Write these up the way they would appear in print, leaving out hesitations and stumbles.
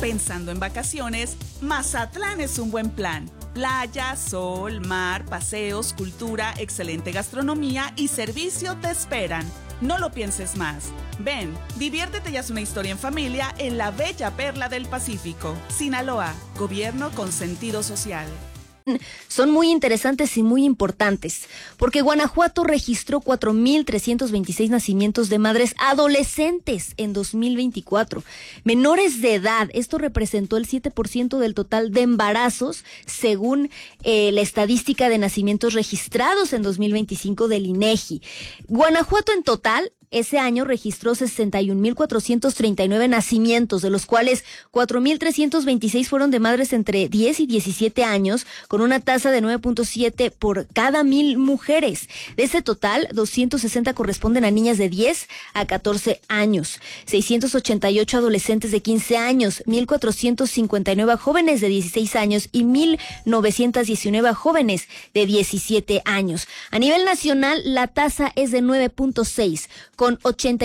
Pensando en vacaciones, Mazatlán es un buen plan. Playa, sol, mar, paseos, cultura, excelente gastronomía y servicio te esperan. No lo pienses más. Ven, diviértete y haz una historia en familia en la bella perla del Pacífico. Sinaloa, gobierno con sentido social. Son muy interesantes y muy importantes, porque Guanajuato registró 4,326 nacimientos de madres adolescentes en 2024, menores de edad. Esto representó el 7% del total de embarazos, según la estadística de nacimientos registrados en 2025 del INEGI. Guanajuato en total ese año registró 61,439 nacimientos, de los cuales 4,326 fueron de madres entre 10 y 17 años, con una tasa de 9.7 por cada 1,000 mujeres. De ese total, 260 corresponden a niñas de 10 a 14 años, 688 adolescentes de 15 años, 1,459 jóvenes de 16 años y 1,919 jóvenes de 17 años. A nivel nacional, la tasa es de 9.6, con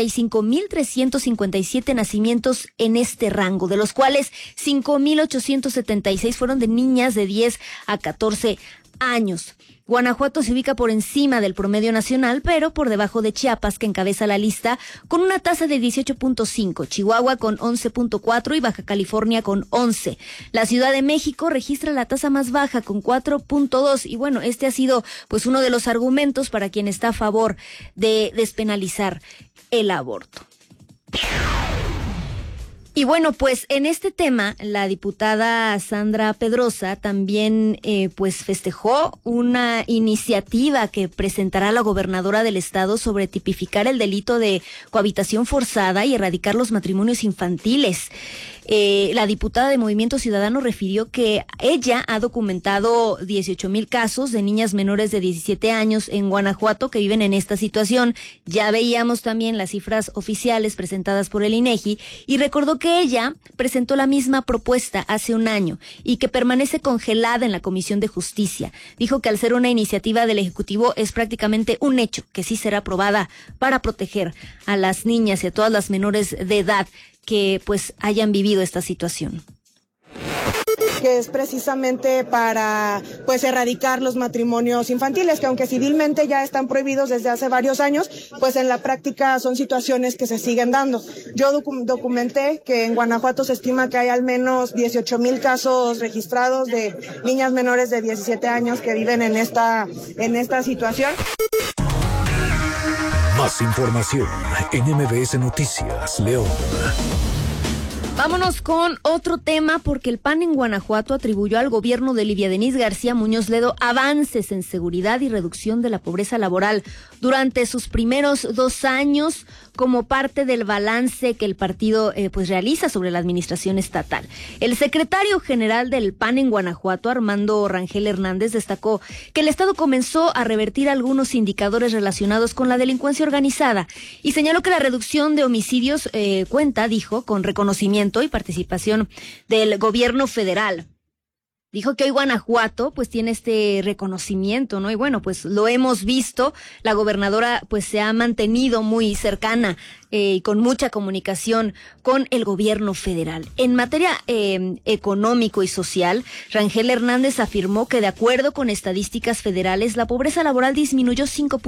85,357 nacimientos en este rango, de los cuales 5,876 fueron de niñas de 10 a 14 años. Guanajuato se ubica por encima del promedio nacional, pero por debajo de Chiapas, que encabeza la lista, con una tasa de 18.5, Chihuahua con 11.4 y Baja California con 11. La Ciudad de México registra la tasa más baja con 4.2 y bueno, este ha sido pues uno de los argumentos para quien está a favor de despenalizar el aborto. Y bueno, pues en este tema, la diputada Sandra Pedrosa también pues festejó una iniciativa que presentará la gobernadora del estado sobre tipificar el delito de cohabitación forzada y erradicar los matrimonios infantiles. La diputada de Movimiento Ciudadano refirió que ella ha documentado 18,000 casos de niñas menores de 17 años en Guanajuato que viven en esta situación. Ya veíamos también las cifras oficiales presentadas por el INEGI y recordó que ella presentó la misma propuesta hace un año y que permanece congelada en la Comisión de Justicia. Dijo que al ser una iniciativa del Ejecutivo es prácticamente un hecho que sí será aprobada para proteger a las niñas y a todas las menores de edad que pues hayan vivido esta situación. Que es precisamente para pues erradicar los matrimonios infantiles, que aunque civilmente ya están prohibidos desde hace varios años, pues en la práctica son situaciones que se siguen dando. Yo documenté que en Guanajuato se estima que hay al menos 18,000 casos registrados de niñas menores de 17 años que viven en esta situación. Más información en MBS Noticias, León. Vámonos con otro tema, porque el PAN en Guanajuato atribuyó al gobierno de Livia Denisse García Muñoz Ledo avances en seguridad y reducción de la pobreza laboral durante sus primeros 2 años como parte del balance que el partido pues realiza sobre la administración estatal. El secretario general del PAN en Guanajuato, Armando Rangel Hernández, destacó que el Estado comenzó a revertir algunos indicadores relacionados con la delincuencia organizada y señaló que la reducción de homicidios cuenta, dijo, con reconocimiento y participación del gobierno federal. Dijo que hoy Guanajuato pues tiene este reconocimiento, ¿no? Y bueno, pues lo hemos visto, la gobernadora pues se ha mantenido muy cercana y con mucha comunicación con el gobierno federal. En materia económico y social, Rangel Hernández afirmó que de acuerdo con estadísticas federales, la pobreza laboral disminuyó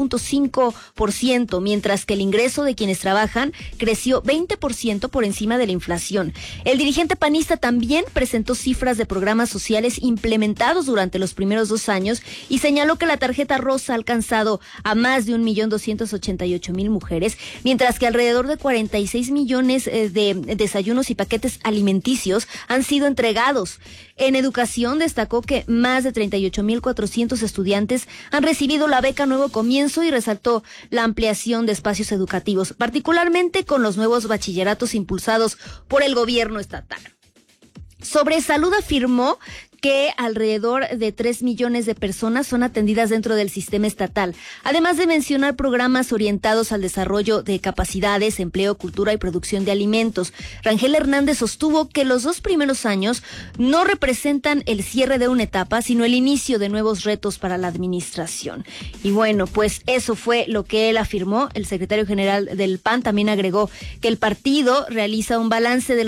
5.5%, mientras que el ingreso de quienes trabajan creció 20% por encima de la inflación. El dirigente panista también presentó cifras de programas sociales implementados durante los primeros 2 años y señaló que la tarjeta rosa ha alcanzado a más de 1,288,000 mujeres, mientras que alrededor de 46 millones de desayunos y paquetes alimenticios han sido entregados. En educación destacó que más de 38,400 estudiantes han recibido la beca Nuevo Comienzo y resaltó la ampliación de espacios educativos, particularmente con los nuevos bachilleratos impulsados por el gobierno estatal. Sobre salud afirmó que alrededor de 3 millones de personas son atendidas dentro del sistema estatal, además de mencionar programas orientados al desarrollo de capacidades, empleo, cultura y producción de alimentos. Rangel Hernández sostuvo que los 2 primeros años no representan el cierre de una etapa, sino el inicio de nuevos retos para la administración. Y bueno, pues eso fue lo que él afirmó. El secretario general del PAN también agregó que el partido realiza un balance de